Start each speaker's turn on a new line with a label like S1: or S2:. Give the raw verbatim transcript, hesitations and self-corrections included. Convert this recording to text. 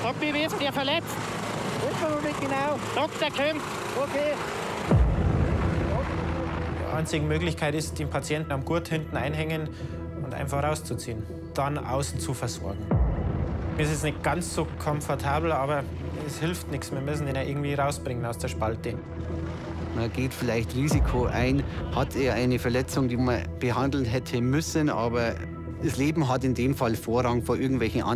S1: Sag mir, wie ist der verletzt?
S2: Weiß man noch nicht genau.
S1: Doktor, kommt.
S2: Okay.
S3: Die einzige Möglichkeit ist, den Patienten am Gurt hinten einhängen und einfach rauszuziehen. Dann außen zu versorgen. Es ist nicht ganz so komfortabel, aber es hilft nichts. Wir müssen ihn ja irgendwie rausbringen aus der Spalte.
S4: Man geht vielleicht Risiko ein, hat er eine Verletzung, die man behandeln hätte müssen, aber das Leben hat in dem Fall Vorrang vor irgendwelchen anderen.